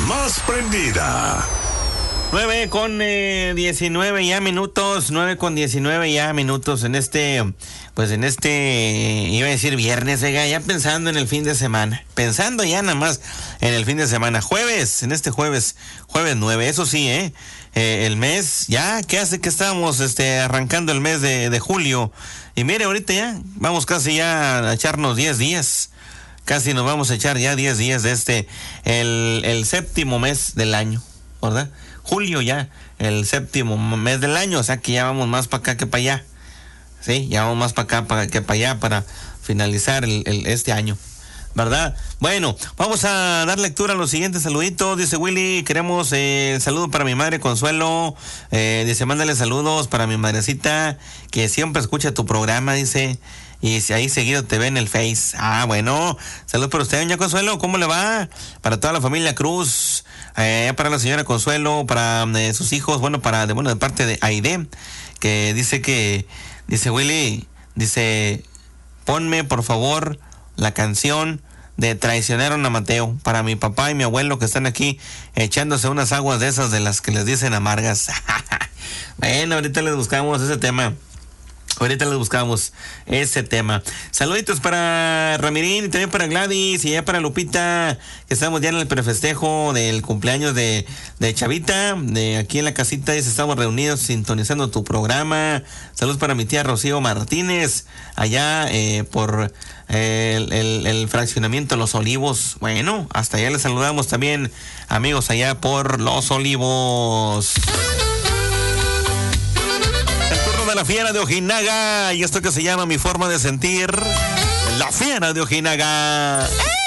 más prendida. 9:19 ya minutos, 9:19 ya minutos en iba a decir viernes, ya pensando en el fin de semana, pensando ya nada más en el fin de semana, jueves 9, eso sí, el mes, ya, ¿qué hace que estamos arrancando el mes de julio? Y mire, ahorita ya, vamos casi ya a echarnos 10 días. Casi nos vamos a echar ya 10 días de el séptimo mes del año, ¿verdad? Julio ya, el séptimo mes del año, o sea que ya vamos más para acá que para allá. Sí, ya vamos más para acá que para allá para finalizar este año, ¿verdad? Bueno, vamos a dar lectura a los siguientes saluditos. Dice Willy, queremos saludo para mi madre Consuelo. Dice, mándale saludos para mi madrecita que siempre escucha tu programa, dice. Y si ahí seguido te ve en el Face. Ah, bueno, saludos para usted, doña Consuelo, ¿cómo le va? Para toda la familia Cruz, para la señora Consuelo, para sus hijos, bueno, de parte de Aide, que dice Willy, dice, ponme por favor la canción de Traicionaron a Mateo, para mi papá y mi abuelo que están aquí echándose unas aguas de esas de las que les dicen amargas. Bueno, ahorita les buscamos ese tema. Saluditos para Ramirín y también para Gladys y ya para Lupita, que estamos ya en el prefestejo del cumpleaños de Chavita, de aquí en la casita, y estamos reunidos sintonizando tu programa. Saludos para mi tía Rocío Martínez, allá por el fraccionamiento Los Olivos. Bueno, hasta allá les saludamos también, amigos, allá por Los Olivos. De la Fiera de Ojinaga y esto que se llama Mi Forma de Sentir, la Fiera de Ojinaga.